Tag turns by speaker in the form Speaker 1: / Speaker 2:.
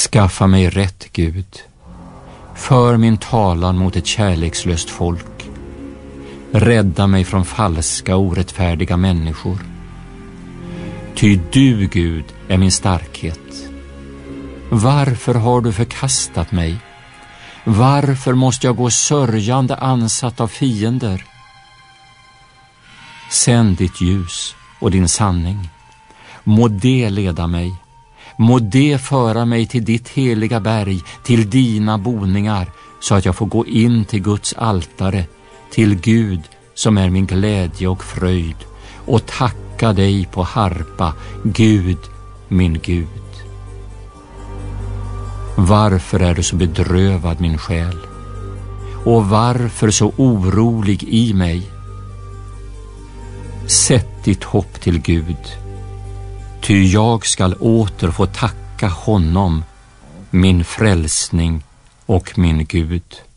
Speaker 1: Skaffa mig rätt, Gud. För min talan mot ett kärlekslöst folk. Rädda mig från falska, orättfärdiga människor. Ty du, Gud, är min starkhet. Varför har du förkastat mig? Varför måste jag gå sörjande ansatt av fiender? Sänd ditt ljus och din sanning. Må det leda mig. Må det föra mig till ditt heliga berg, till dina boningar, så att jag får gå in till Guds altare, till Gud som är min glädje och fröjd, och tacka dig på harpa, Gud, min Gud. Varför är du så bedrövad, min själ? Och varför så orolig i mig? Sätt ditt hopp till Gud, ty jag skall åter få tacka honom, min frälsning och min Gud.